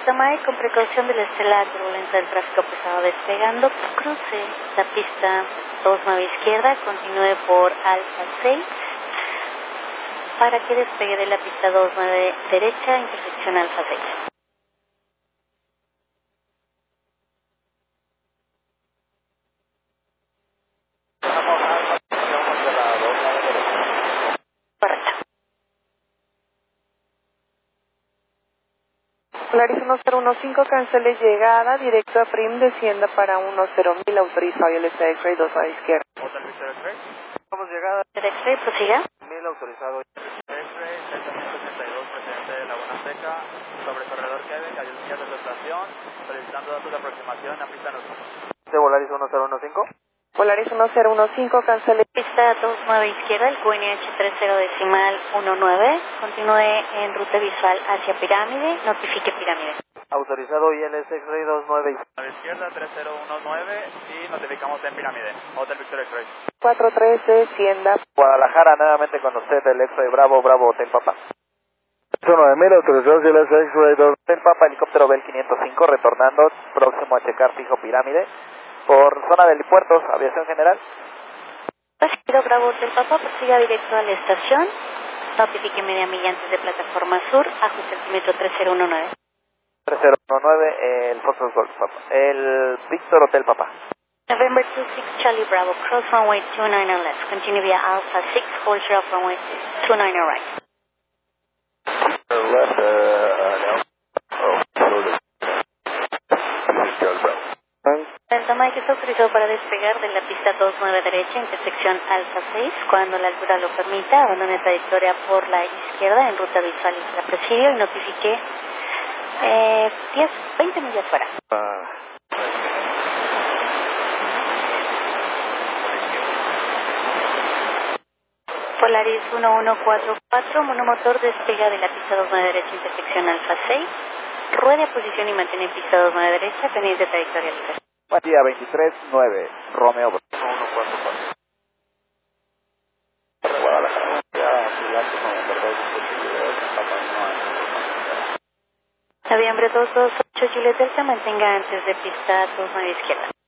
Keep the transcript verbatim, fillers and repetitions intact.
Tamay, con precaución de la estela turbulencia del tráfico pesado despegando, cruce la pista dos nueve izquierda, continúe por Alfa seis, para que despegue de la pista dos nueve derecha, intersección Alfa seis. Correcto. Polaris uno cero uno cinco, cancele llegada, directo a Prim, descienda para uno cero mil, autorizado y el X-Ray dos a la izquierda. Hotel Victor X-Ray. Vamos llegada. X-Ray, prosiga. mil autorizado. X-Ray, setecientos ochenta y dos, presidente de Laguna Seca, sobre corredor Kevin, calle izquierda de estación, solicitando datos de aproximación a pista nueve. De Volaris uno cero uno cinco. Polaris uno cero uno cinco, cancele. Pista dos nueve izquierda, el Q N H treinta decimal diecinueve, continúe en ruta visual hacia Pirámide, notifique Pirámide. Autorizado I L S X-Ray dos nueve izquierda, tres cero uno nueve y notificamos en Pirámide. Hotel Victor X-Ray. cuatro tres, descienda. Guadalajara, nuevamente con usted, el X-Ray Bravo, Bravo, Hotel Papa. nueve mil, autorizado I L S X-Ray dos. Hotel Papa, helicóptero Bell quinientos cinco, retornando, próximo a checar fijo Pirámide, por zona de helipuertos, aviación general. Recibido Bravo Hotel Papa, prosiga directo a la estación, notifique media milla antes de plataforma sur, ajuste altímetro tres cero uno nueve. tres cero uno nueve, el Foxtrot Golf Papa, el Victor Hotel Papa. November two six Charlie Bravo, cross runway two nine zero left, continue via Alpha six, hold share off runway two nine zero right. Left, uh, uh, oh, Charlie Bravo. El tamaño que está autorizado para despegar de la pista dos nueve derecha, intersección Alfa seis, cuando la altura lo permita, abandone trayectoria por la izquierda en ruta visual y la presidio y notifique eh, diez, veinte millas fuera. Uh, Polaris uno uno cuatro cuatro, monomotor despega de la pista dos nueve derecha, intersección Alfa seis, ruede a posición y mantiene pista dos nueve derecha, pendiente trayectoria libre. Buen día, veintitrés nueve, Romeo uno uno cuatro cuatro. Guadalajara, Noviembre dos dos ocho, Juliet Delta, mantenga antes de pista dos nueve izquierda.